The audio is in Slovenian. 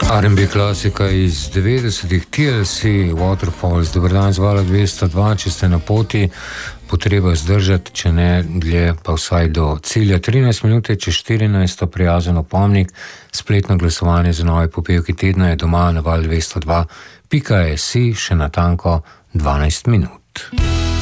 R&B klasika iz 90-ih, TLC, Waterfalls. Dober dan, z Vala 202, če ste na poti, potreba zdržati, če ne dlje, pa vsaj do cilja. 13 minut čez 14, prijazen opomnik, spletno glasovanje za nove popevki tedna je doma na Val 202.si, še natanko 12 minut.